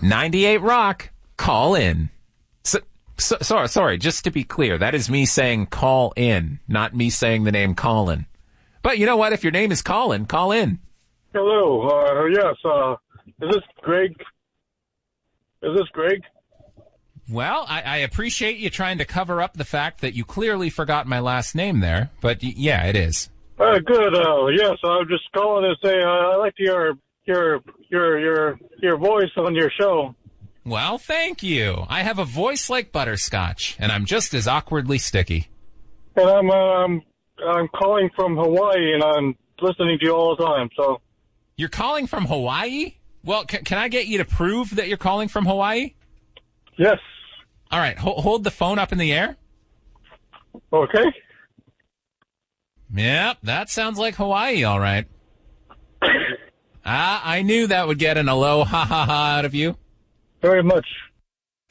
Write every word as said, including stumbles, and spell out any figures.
ninety-eight Rock, call in. So, so, sorry, sorry, just to be clear, that is me saying call in, not me saying the name Colin. But you know what? If your name is Colin, call in. Hello. Uh, yes. Uh, is this Greg? Is this Greg? Well, I, I appreciate you trying to cover up the fact that you clearly forgot my last name there, but y- yeah, it is. Uh, good. Uh, yes, I'm just calling to say uh, I like your your your your your voice on your show. Well, thank you. I have a voice like butterscotch, and I'm just as awkwardly sticky. And I'm uh, I'm I'm calling from Hawaii, and I'm listening to you all the time. So you're calling from Hawaii? Well, c- can I get you to prove that you're calling from Hawaii? Yes. All right, Ho- hold the phone up in the air. Okay. Yep, that sounds like Hawaii, all right. Ah, I knew that would get an aloha ha ha out of you. Very much.